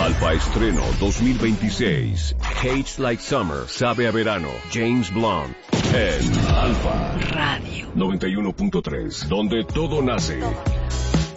Alfa Estreno 2026. Hates Like Summer, sabe a verano. James Blunt. En Alfa Radio 91.3, donde todo nace.